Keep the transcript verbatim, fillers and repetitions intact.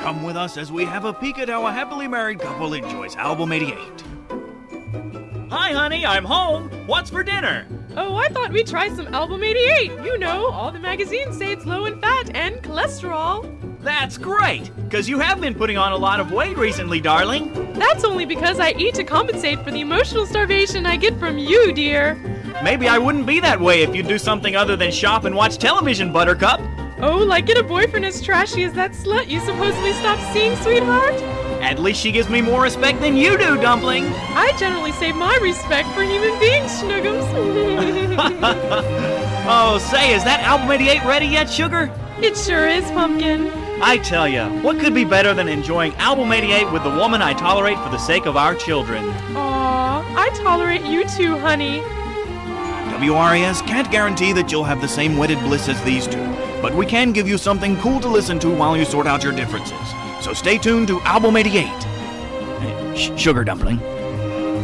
Come with us as we have a peek at how a happily married couple enjoys Album eighty-eight. Hi, honey, I'm home. What's for dinner? Oh, I thought we'd try some Album eighty-eight. You know, all the magazines say it's low in fat and cholesterol. That's great, because you have been putting on a lot of weight recently, darling. That's only because I eat to compensate for the emotional starvation I get from you, dear. Maybe I wouldn't be that way if you'd do something other than shop and watch television, Buttercup. Oh, like get a boyfriend as trashy as that slut you supposedly stopped seeing, sweetheart? At least she gives me more respect than you do, Dumpling. I generally save my respect for human beings, Schnuggums. Oh, say, is that Album eighty-eight ready yet, Sugar? It sure is, Pumpkin. I tell ya, what could be better than enjoying Album eighty-eight with the woman I tolerate for the sake of our children? Aw, I tolerate you too, honey. W R A S can't guarantee that you'll have the same wedded bliss as these two, but we can give you something cool to listen to while you sort out your differences. So stay tuned to Album eighty-eight. Hey, sh- Sugar Dumpling.